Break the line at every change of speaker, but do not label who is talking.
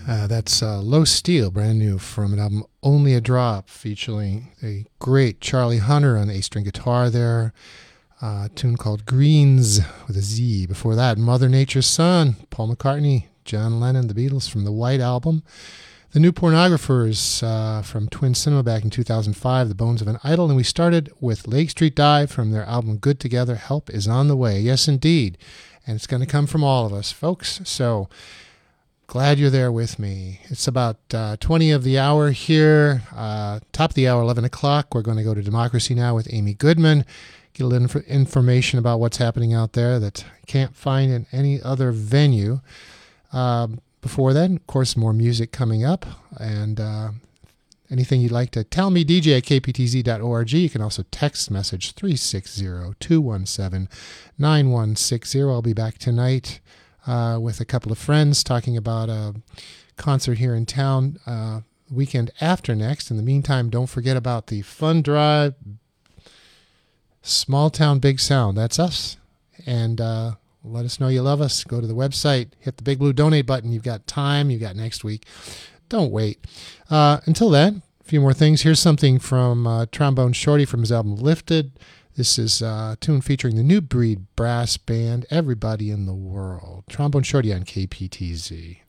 That's Low Steel, brand new from an album Only a Drop, featuring a great Charlie Hunter on the A-string guitar there. A tune called Greens with a Z. Before that, Mother Nature's Son, Paul McCartney, John Lennon, the Beatles from the White Album. The New Pornographers from Twin Cinema back in 2005, The Bones of an Idol. And we started with Lake Street Dive from their album Good Together, Help is on the Way. Yes, indeed. And it's going to come from all of us, folks. So glad you're there with me. It's about 20 of the hour here. Top of the hour, 11 o'clock. We're going to go to Democracy Now! With Amy Goodman. Get a little information about what's happening out there that I can't find in any other venue. Before then, of course, more music coming up. And anything you'd like to tell me, DJ at kptz.org. You can also text message 360-217-9160. I'll be back tonight with a couple of friends talking about a concert here in town weekend after next. In the meantime, don't forget about the fund drive, Small Town Big Sound. That's us. And let us know you love us. Go to the website, hit the big blue donate button. You've got time. You've got next week. Don't wait. Until then, a few more things. Here's something from Trombone Shorty from his album Lifted. This is a tune featuring the New Breed Brass Band, Everybody in the World. Trombone Shorty on KPTZ.